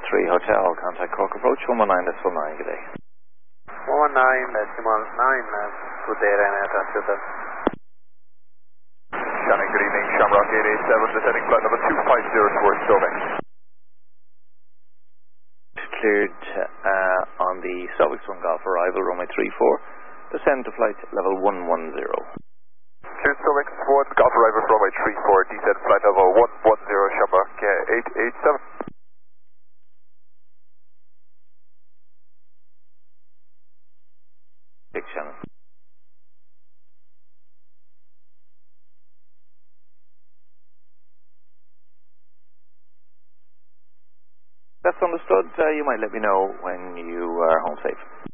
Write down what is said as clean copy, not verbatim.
Hotel, contact Cork Approach 119.9, good day. 119.9, good day, Ryanair, transfer. Shannon, good evening, Shamrock 887, descending flight number 2504, Stoving. Cleared on the Stovix 1 Golf arrival, runway 34, descend to flight level 110. Cleared Stovix 1 Golf arrival for runway 34, descend flight level 110, Shamrock 887. Shannon. That's understood. You might let me know when you are home safe.